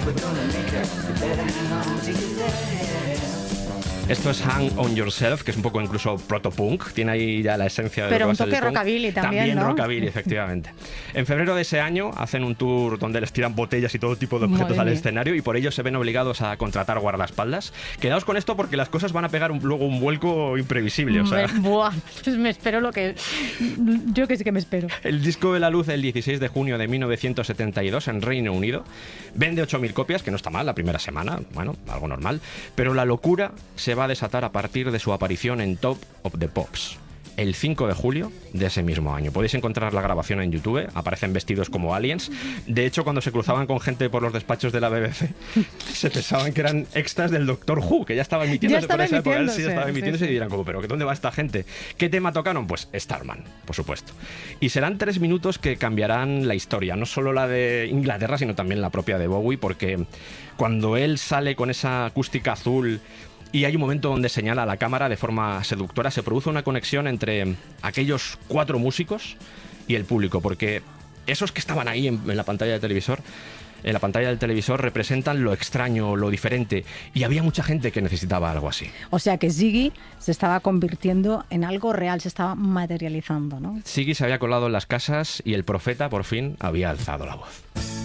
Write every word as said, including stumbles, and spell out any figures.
Esto es Hang on Yourself, que es un poco incluso protopunk, tiene ahí ya la esencia de Pero lo un que va a ser toque el punk. rockabilly también, También ¿no? rockabilly, efectivamente. En febrero de ese año hacen un tour donde les tiran botellas y todo tipo de objetos Madre al mía. escenario y por ello se ven obligados a contratar guardaespaldas. Quedaos con esto porque las cosas van a pegar un- luego un vuelco imprevisible. O sea, Me- buah, pues me espero lo que... Yo que sí que me espero. el disco ve la luz el dieciséis de junio de mil novecientos setenta y dos en Reino Unido. Vende ocho mil copias, que no está mal la primera semana, bueno, algo normal. Pero la locura se va a desatar a partir de su aparición en Top of the Pops. El cinco de julio de ese mismo año. Podéis encontrar la grabación en YouTube, aparecen vestidos como aliens. De hecho, cuando se cruzaban con gente por los despachos de la B B C, se pensaban que eran extras del Doctor Who, que ya estaba emitiéndose Ya estaba por esa época. Él sí emitiéndose, estaba sí, emitiéndose sí. y dirán como, pero ¿que ¿dónde va esta gente? ¿Qué tema tocaron? Pues Starman, por supuesto. Y serán tres minutos que cambiarán la historia, no solo la de Inglaterra, sino también la propia de Bowie, porque cuando él sale con esa acústica azul y hay un momento donde señala a la cámara de forma seductora, se produce una conexión entre aquellos cuatro músicos y el público, porque esos que estaban ahí en, en la pantalla del televisor, en la pantalla del televisor representan lo extraño, lo diferente, y había mucha gente que necesitaba algo así. O sea que Ziggy se estaba convirtiendo en algo real, se estaba materializando, ¿no? Ziggy se había colado en las casas y el profeta por fin había alzado la voz.